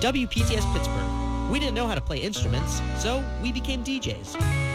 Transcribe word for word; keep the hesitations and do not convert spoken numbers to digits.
W P T S Pittsburgh. We didn't know how to play instruments, so we became D Js.